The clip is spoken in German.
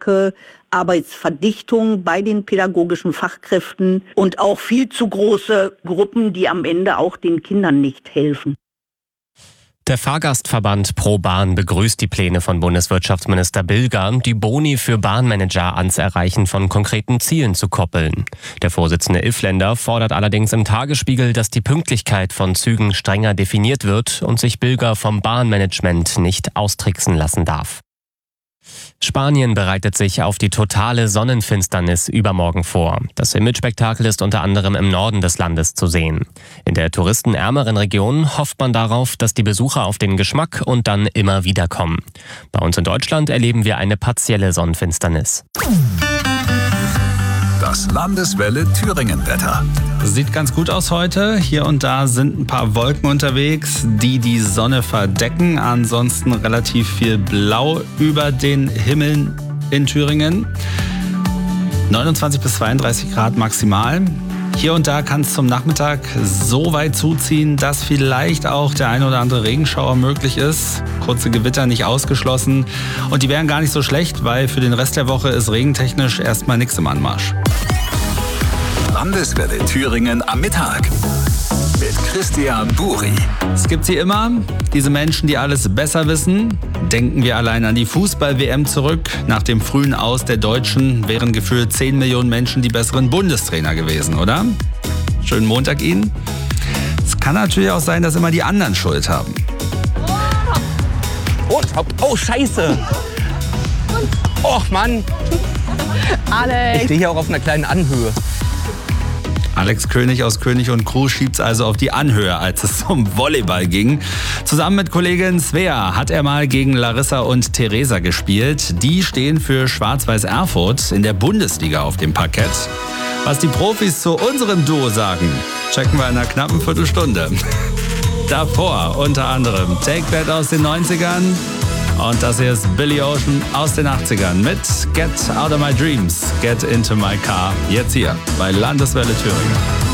starke Arbeitsverdichtung bei den pädagogischen Fachkräften und auch viel zu große Gruppen, die am Ende auch den Kindern nicht helfen. Der Fahrgastverband ProBahn begrüßt die Pläne von Bundeswirtschaftsminister Bilger, die Boni für Bahnmanager ans Erreichen von konkreten Zielen zu koppeln. Der Vorsitzende Iffländer fordert allerdings im Tagesspiegel, dass die Pünktlichkeit von Zügen strenger definiert wird und sich Bilger vom Bahnmanagement nicht austricksen lassen darf. Spanien bereitet sich auf die totale Sonnenfinsternis übermorgen vor. Das Himmelsspektakel ist unter anderem im Norden des Landes zu sehen. In der touristenärmeren Region hofft man darauf, dass die Besucher auf den Geschmack und dann immer wieder kommen. Bei uns in Deutschland erleben wir eine partielle Sonnenfinsternis. Das Landeswelle Thüringen-Wetter. Sieht ganz gut aus heute. Hier und da sind ein paar Wolken unterwegs, die die Sonne verdecken. Ansonsten relativ viel Blau über den Himmeln in Thüringen. 29 bis 32 Grad maximal. Hier und da kann es zum Nachmittag so weit zuziehen, dass vielleicht auch der ein oder andere Regenschauer möglich ist. Kurze Gewitter nicht ausgeschlossen. Und die wären gar nicht so schlecht, weil für den Rest der Woche ist regentechnisch erstmal nichts im Anmarsch. Landeswelle Thüringen am Mittag mit Christian Buri. Es gibt sie immer, diese Menschen, die alles besser wissen. Denken wir allein an die Fußball-WM zurück. Nach dem frühen Aus der Deutschen wären gefühlt 10 Millionen Menschen die besseren Bundestrainer gewesen, oder? Schönen Montag Ihnen. Es kann natürlich auch sein, dass immer die anderen Schuld haben. Oh, scheiße! Och, Mann! Alex! Ich stehe hier auch auf einer kleinen Anhöhe. Alex König aus König und Crew schiebt's also auf die Anhöhe, als es zum Volleyball ging. Zusammen mit Kollegin Svea hat er mal gegen Larissa und Theresa gespielt. Die stehen für Schwarz-Weiß Erfurt in der Bundesliga auf dem Parkett. Was die Profis zu unserem Duo sagen, checken wir in einer knappen Viertelstunde. Davor unter anderem Take That aus den 90ern. Und das hier ist Billy Ocean aus den 80ern mit Get Out of My Dreams, Get Into My Car. Jetzt hier bei Landeswelle Thüringen.